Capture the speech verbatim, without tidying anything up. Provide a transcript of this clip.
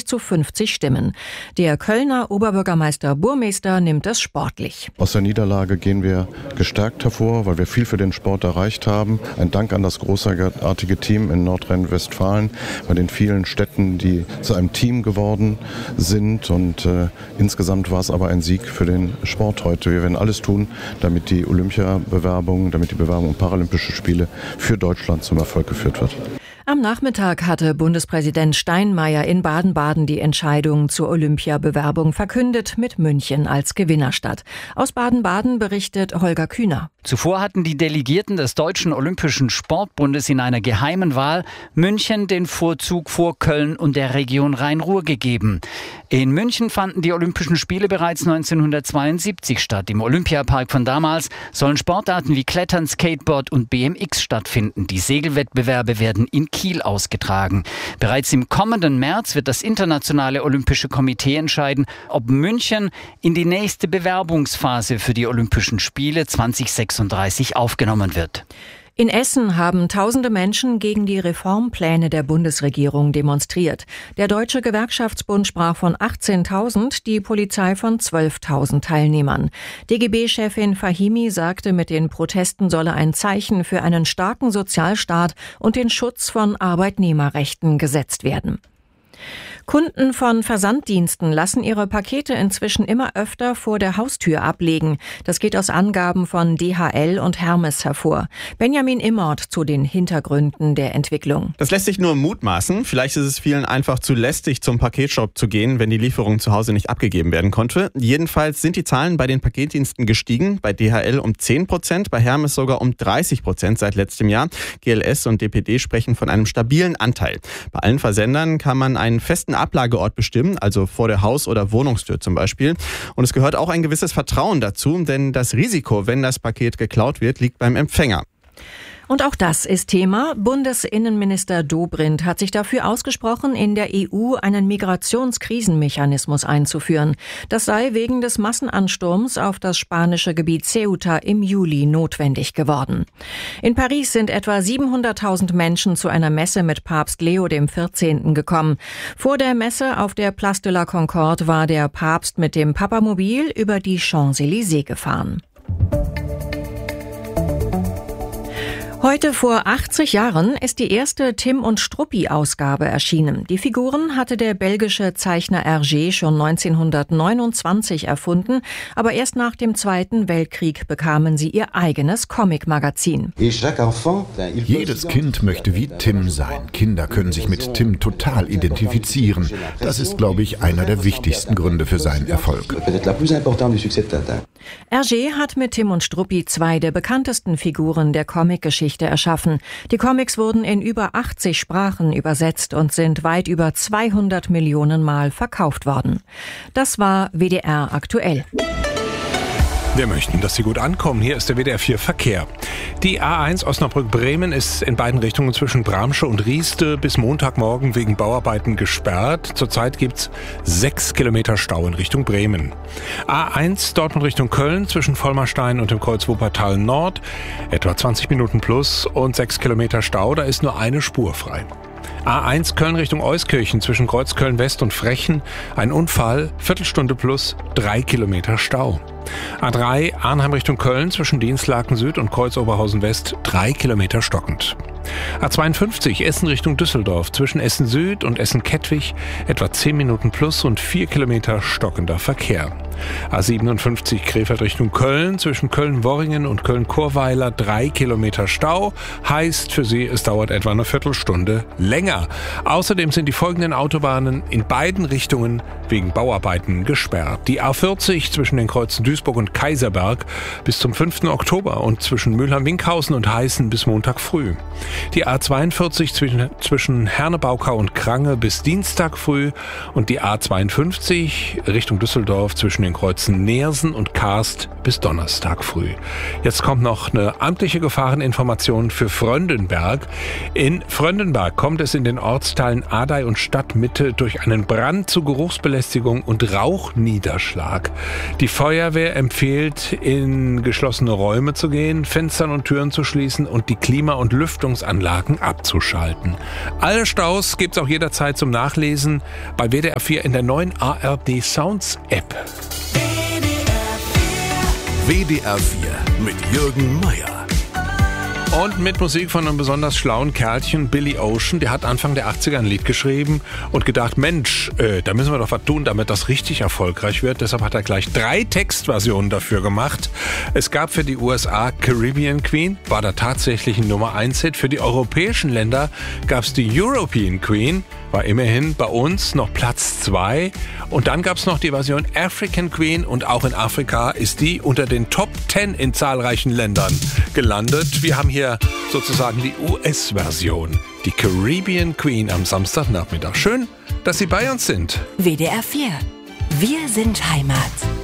sechzig zu fünfzig Stimmen. Der Kölner Oberbürgermeister Burmester nimmt es sportlich. Aus der Niederlage gehen wir gestärkt hervor, weil wir viel für den Sport erreicht haben. Ein Dank an das großartige Team in Nordrhein-Westfalen, bei den vielen Städten, die zu einem Team geworden sind. Und äh, insgesamt war es aber ein Sieg für den Sport heute. Wir werden alles tun, damit die Olympiabewerbung, damit die Bewerbung um Paralympische Spiele für Deutschland zum Erfolg geführt wird. Am Nachmittag hatte Bundespräsident Steinmeier in Baden-Baden die Entscheidung zur Olympiabewerbung verkündet, mit München als Gewinnerstadt. Aus Baden-Baden berichtet Holger Kühner. Zuvor hatten die Delegierten des Deutschen Olympischen Sportbundes in einer geheimen Wahl München den Vorzug vor Köln und der Region Rhein-Ruhr gegeben. In München fanden die Olympischen Spiele bereits neunzehnhundertzweiundsiebzig statt. Im Olympiapark von damals sollen Sportarten wie Klettern, Skateboard und B M X stattfinden. Die Segelwettbewerbe werden in Kiel ausgetragen. Bereits im kommenden März wird das Internationale Olympische Komitee entscheiden, ob München in die nächste Bewerbungsphase für die Olympischen Spiele zweitausendsechsunddreißig aufgenommen wird. In Essen haben tausende Menschen gegen die Reformpläne der Bundesregierung demonstriert. Der Deutsche Gewerkschaftsbund sprach von achtzehntausend, die Polizei von zwölftausend Teilnehmern. D G B-Chefin Fahimi sagte, mit den Protesten solle ein Zeichen für einen starken Sozialstaat und den Schutz von Arbeitnehmerrechten gesetzt werden. Kunden von Versanddiensten lassen ihre Pakete inzwischen immer öfter vor der Haustür ablegen. Das geht aus Angaben von D H L und Hermes hervor. Benjamin Immort zu den Hintergründen der Entwicklung. Das lässt sich nur mutmaßen. Vielleicht ist es vielen einfach zu lästig, zum Paketshop zu gehen, wenn die Lieferung zu Hause nicht abgegeben werden konnte. Jedenfalls sind die Zahlen bei den Paketdiensten gestiegen. Bei D H L um zehn Prozent, bei Hermes sogar um dreißig Prozent seit letztem Jahr. G L S und D P D sprechen von einem stabilen Anteil. Bei allen Versendern kann man einen festen Ablageort bestimmen, also vor der Haus- oder Wohnungstür zum Beispiel. Und es gehört auch ein gewisses Vertrauen dazu, denn das Risiko, wenn das Paket geklaut wird, liegt beim Empfänger. Und auch das ist Thema. Bundesinnenminister Dobrindt hat sich dafür ausgesprochen, in der E U einen Migrationskrisenmechanismus einzuführen. Das sei wegen des Massenansturms auf das spanische Gebiet Ceuta im Juli notwendig geworden. In Paris sind etwa siebenhunderttausend Menschen zu einer Messe mit Papst Leo der vierzehnten gekommen. Vor der Messe auf der Place de la Concorde war der Papst mit dem Papamobil über die Champs-Élysées gefahren. Heute vor achtzig Jahren ist die erste Tim und Struppi-Ausgabe erschienen. Die Figuren hatte der belgische Zeichner Hergé schon neunzehnhundertneunundzwanzig erfunden, aber erst nach dem Zweiten Weltkrieg bekamen sie ihr eigenes Comic-Magazin. Jedes Kind möchte wie Tim sein. Kinder können sich mit Tim total identifizieren. Das ist, glaube ich, einer der wichtigsten Gründe für seinen Erfolg. Hergé hat mit Tim und Struppi zwei der bekanntesten Figuren der Comicgeschichte erschaffen. Die Comics wurden in über achtzig Sprachen übersetzt und sind weit über zweihundert Millionen Mal verkauft worden. Das war W D R aktuell. Wir möchten, dass Sie gut ankommen. Hier ist der W D R vier Verkehr. Die A eins Osnabrück-Bremen ist in beiden Richtungen zwischen Bramsche und Rieste bis Montagmorgen wegen Bauarbeiten gesperrt. Zurzeit gibt's sechs Kilometer Stau in Richtung Bremen. A eins Dortmund Richtung Köln zwischen Vollmerstein und dem Kreuz Wuppertal Nord. Etwa zwanzig Minuten plus und sechs Kilometer Stau. Da ist nur eine Spur frei. A eins Köln Richtung Euskirchen zwischen Kreuzköln West und Frechen. Ein Unfall, Viertelstunde plus, drei Kilometer Stau. A drei Arnheim Richtung Köln zwischen Dienstlaken Süd und Kreuz Oberhausen West, drei Kilometer stockend. A zweiundfünfzig Essen Richtung Düsseldorf zwischen Essen Süd und Essen Kettwig, etwa zehn Minuten plus und vier Kilometer stockender Verkehr. A siebenundfünfzig Krefeld Richtung Köln zwischen Köln-Worringen und Köln-Chorweiler, drei Kilometer Stau. Heißt für Sie, es dauert etwa eine Viertelstunde länger. Außerdem sind die folgenden Autobahnen in beiden Richtungen wegen Bauarbeiten gesperrt. Die A vierzig zwischen den Kreuzen Duisburg und Kaiserberg bis zum fünften Oktober und zwischen Mülheim-Winkhausen und Heißen bis Montag früh. Die A zweiundvierzig zwischen, zwischen Hernebaukau und Krange bis Dienstag früh und die A zweiundfünfzig Richtung Düsseldorf zwischen den Kreuzen Neersen und Karst bis Donnerstag früh. Jetzt kommt noch eine amtliche Gefahreninformation für Fröndenberg. In Fröndenberg kommt es in den Ortsteilen Adey und Stadtmitte durch einen Brand zu Geruchsbelästigung und Rauchniederschlag. Die Feuerwehr Verkehr empfiehlt, in geschlossene Räume zu gehen, Fenstern und Türen zu schließen und die Klima- und Lüftungsanlagen abzuschalten. Alle Staus gibt's auch jederzeit zum Nachlesen bei W D R vier in der neuen A R D Sounds App. W D R vier mit Jürgen Meier. Und mit Musik von einem besonders schlauen Kerlchen, Billy Ocean. Der hat Anfang der achtziger ein Lied geschrieben und gedacht, Mensch, äh, da müssen wir doch was tun, damit das richtig erfolgreich wird. Deshalb hat er gleich drei Textversionen dafür gemacht. Es gab für die U S A Caribbean Queen, war da tatsächlich ein Nummer eins Hit. Für die europäischen Länder gab es die European Queen, war immerhin bei uns noch Platz zwei. Und dann gab es noch die Version African Queen und auch in Afrika ist die unter den Top Ten in zahlreichen Ländern gelandet. Wir haben hier sozusagen die U S-Version, die Caribbean Queen am Samstagnachmittag. Schön, dass Sie bei uns sind. W D R vier. Wir sind Heimat.